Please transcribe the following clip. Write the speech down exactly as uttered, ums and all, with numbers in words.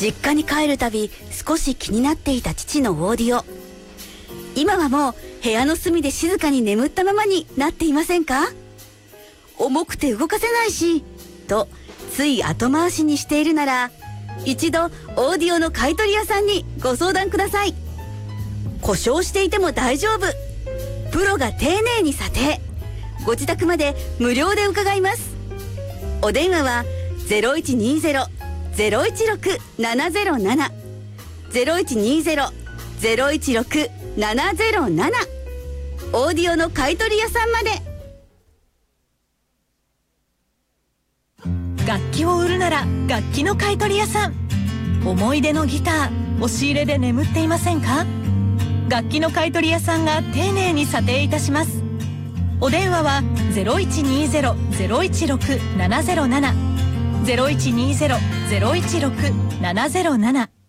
実家に帰るたび少し気になっていた父のオーディオ。今はもう部屋の隅で静かに眠ったままになっていませんか？重くて動かせないしとつい後回しにしているなら、一度オーディオの買い取り屋さんにご相談ください。故障していても大丈夫。プロが丁寧に査定。ご自宅まで無料で伺います。お電話は ゼロいちにゼロ ゼロいちろく ななゼロなな ゼロいちにゼロ ゼロいちろく ななゼロなな、オーディオの買い取り屋さんまで。 楽器を売るなら楽器の買い取り屋さん。思い出のギター、押し入れで眠っていませんか？楽器の買い取り屋さんが丁寧に査定いたします。お電話は ゼロいちにゼロ ゼロいちろく ななゼロなな ゼロいちにゼロ ゼロいちろく ななゼロなな